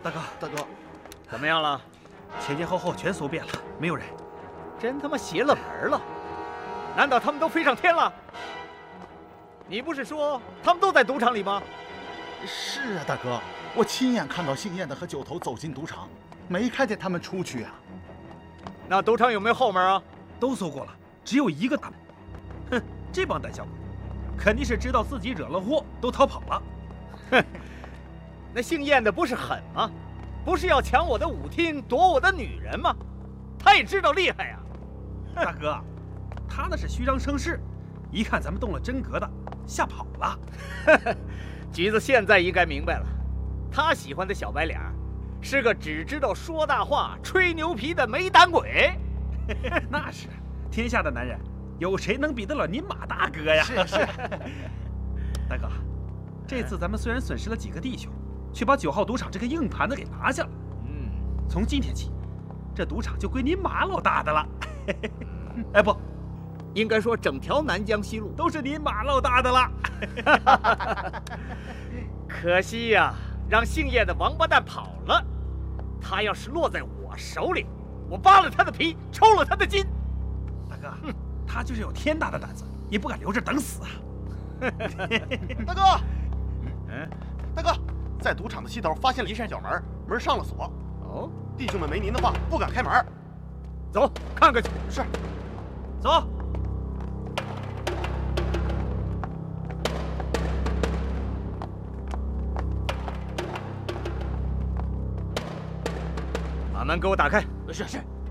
大哥， 大哥， 怎么样了？ 前前后后全搜遍了，没有人。 真他妈邪了门了！难道他们都飞上天了？你不是说他们都在赌场里吗？ 是啊，大哥，我亲眼看到姓燕的和九头走进赌场，没看见他们出去啊。 那赌场有没有后门啊？ 都搜过了，只有一个大门。哼，这帮胆小鬼，肯定是知道自己惹了祸，都逃跑了。 哼，那姓燕的不是狠吗？不是要抢我的舞厅，夺我的女人吗？他也知道厉害呀。 大哥，他那是虚张声势，一看咱们动了真格的，吓跑了。 橘子现在应该明白了，他喜欢的小白脸是个只知道说大话、吹牛皮的没胆鬼。 那是，天下的男人，有谁能比得了您马大哥呀？ 是。 大哥，这次咱们虽然损失了几个弟兄，却把9号赌场这个硬盘子给拿下了。从今天起，这赌场就归您马老大的了。哎，不， 应该说整条南江西路都是您马老大的了。 可惜呀，让姓叶的王八蛋跑了。他要是落在我手里，我扒了他的皮，抽了他的筋。 大哥，他就是有天大的胆子，也不敢留着等死啊。 大哥，大哥，在赌场的西头发现了一扇小门，门上了锁。 哦， 弟兄们没您的话不敢开门。 走，看看去。 是， 走。 把门给我打开。 是。